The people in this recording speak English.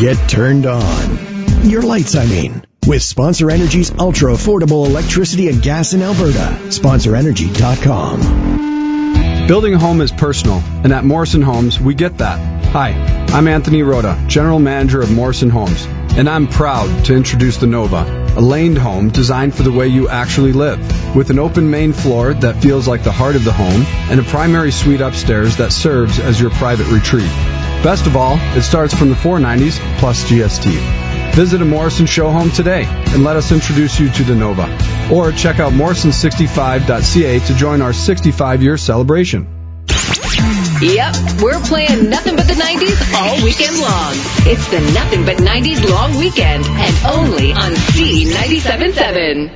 get turned on. Your lights, I mean. With Sponsor Energy's ultra-affordable electricity and gas in Alberta. SponsorEnergy.com. Building a home is personal, and at Morrison Homes, we get that. Hi, I'm Anthony Rhoda, General Manager of Morrison Homes, and I'm proud to introduce the Nova, a laned home designed for the way you actually live, with an open main floor that feels like the heart of the home, and a primary suite upstairs that serves as your private retreat. Best of all, it starts from the $490s plus GST. Visit a Morrison show home today and let us introduce you to the Nova. Or check out morrison65.ca to join our 65-year celebration. Yep, we're playing nothing but the 90s all weekend long. It's the Nothing But 90s Long Weekend, and only on C97.7.